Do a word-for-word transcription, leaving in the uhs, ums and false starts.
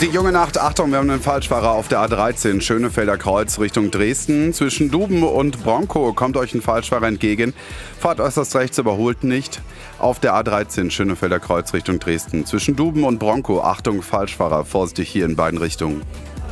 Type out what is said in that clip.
Die junge Nacht, Achtung, wir haben einen Falschfahrer auf der A dreizehn, Schönefelder Kreuz Richtung Dresden. Zwischen Duben und Bronkow kommt euch ein Falschfahrer entgegen. Fahrt äußerst rechts, überholt nicht. Auf der A dreizehn, Schönefelder Kreuz Richtung Dresden. Zwischen Duben und Bronkow, Achtung, Falschfahrer, vorsichtig hier in beiden Richtungen.